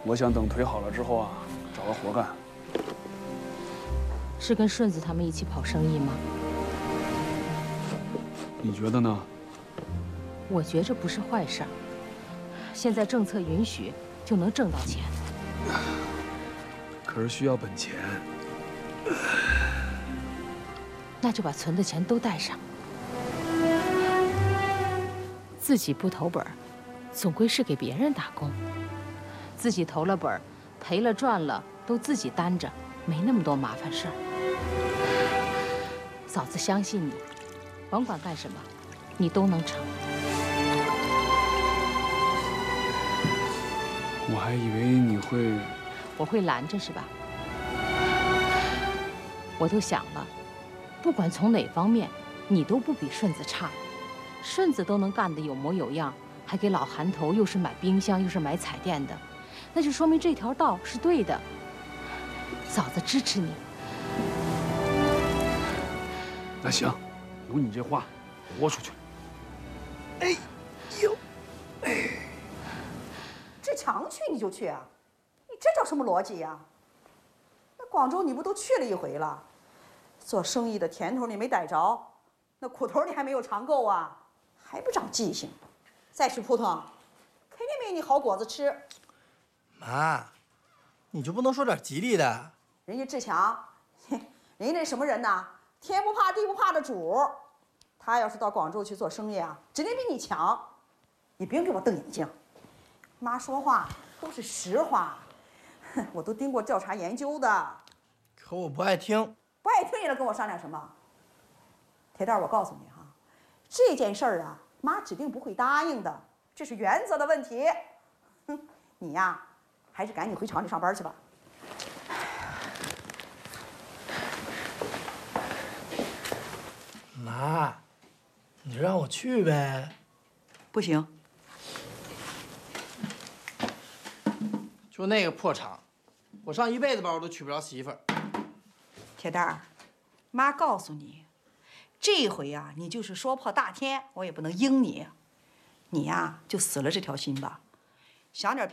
我想等腿好了之后啊，找个活干。 是跟顺子他们一起跑生意吗？ 你觉得呢？ 我觉着不是坏事儿。现在政策允许，就能挣到钱。 可是需要本钱。 那就把存的钱都带上。自己不投本，总归是给别人打工。自己投了本，赔了赚了都自己担着，没那么多麻烦事儿。嫂子相信你，甭管干什么，你都能成。 我还以为你会， 我会拦着是吧？我都想了，不管从哪方面，你都不比顺子差。顺子都能干得有模有样，还给老韩头又是买冰箱又是买彩电的，那就说明这条道是对的。嫂子支持你。 那行，有你这话，豁出去。哎呦，哎， 志强去你就去啊？你这叫什么逻辑呀？那广州你不都去了一回了？做生意的甜头你没逮着，那苦头你还没有尝够啊？还不长记性？再吃扑腾，肯定没你好果子吃。 妈，你就不能说点吉利的？ 人家志强，人家那什么人呐？天不怕地不怕的主。他要是到广州去做生意啊，指定比你强。你别给我瞪眼睛。妈说话都是实话，我都经过调查研究的。 可我不爱听。 不爱听也能跟我商量什么？铁蛋儿，我告诉你哈，这件事儿啊，妈指定不会答应的，这是原则的问题。哼，你呀，还是赶紧回厂里上班去吧。 妈，你就让我去呗。 不行， 就那个破厂，我上一辈子吧，我都娶不着媳妇儿。 铁蛋儿，妈告诉你，这回啊，你就是说破大天，我也不能应你。你呀，就死了这条心吧，想点别。